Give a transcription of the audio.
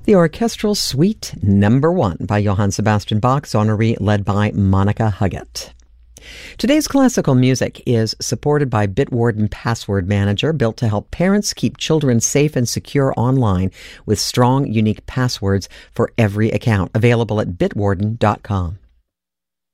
The Orchestral Suite No. 1 by Johann Sebastian Bach, Sonnerie led by Monica Huggett. Today's classical music is supported by Bitwarden Password Manager, built to help parents keep children safe and secure online with strong, unique passwords for every account. Available at bitwarden.com.